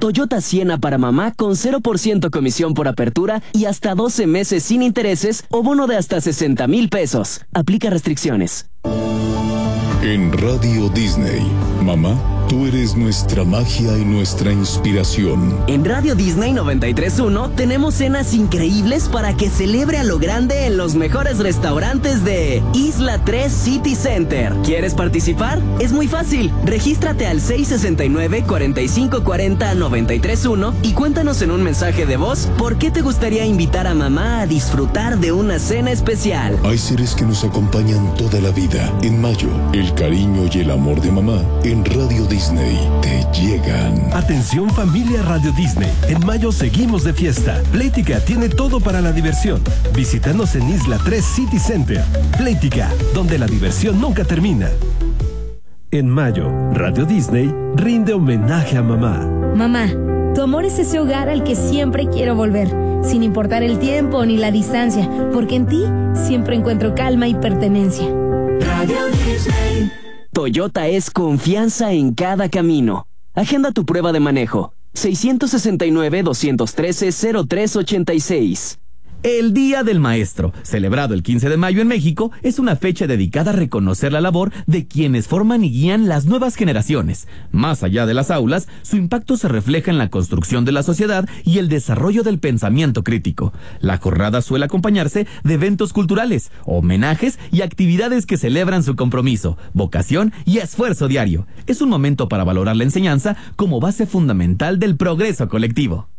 Toyota Siena para mamá con 0% comisión por apertura y hasta 12 meses sin intereses o bono de hasta 60,000 pesos. Aplica restricciones. En Radio Disney, mamá, tú eres nuestra magia y nuestra inspiración. En Radio Disney 93.1 tenemos cenas increíbles para que celebre a lo grande en los mejores restaurantes de Isla 3 City Center. ¿Quieres participar? Es muy fácil. Regístrate al 669-4540-931 y cuéntanos en un mensaje de voz por qué te gustaría invitar a mamá a disfrutar de una cena especial. Hay seres que nos acompañan toda la vida. En mayo, el cariño y el amor de mamá en Radio Disney te llegan. Atención familia Radio Disney, en mayo seguimos de fiesta. Playtika tiene todo para la diversión. Visítanos en Isla 3 City Center. Playtika, donde la diversión nunca termina. En mayo, Radio Disney rinde homenaje a mamá. Mamá, tu amor es ese hogar al que siempre quiero volver, sin importar el tiempo ni la distancia, porque en ti siempre encuentro calma y pertenencia. Radio Disney. Toyota es confianza en cada camino. Agenda tu prueba de manejo. 669-213-0386. El Día del Maestro, celebrado el 15 de mayo en México, es una fecha dedicada a reconocer la labor de quienes forman y guían las nuevas generaciones. Más allá de las aulas, su impacto se refleja en la construcción de la sociedad y el desarrollo del pensamiento crítico. La jornada suele acompañarse de eventos culturales, homenajes y actividades que celebran su compromiso, vocación y esfuerzo diario. Es un momento para valorar la enseñanza como base fundamental del progreso colectivo.